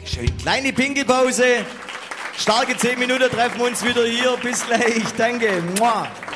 Schön. Kleine Pinkelpause. Starke 10 Minuten treffen wir uns wieder hier. Bis gleich. Danke. Mua.